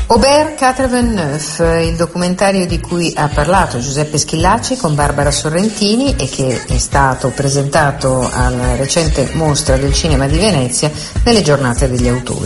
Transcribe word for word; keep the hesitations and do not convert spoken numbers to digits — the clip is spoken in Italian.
Aubert quatre-vingt-neuf, il documentario di cui ha parlato Giuseppe Schillaci con Barbara Sorrentini e che è stato presentato alla recente mostra del cinema di Venezia nelle giornate degli autori.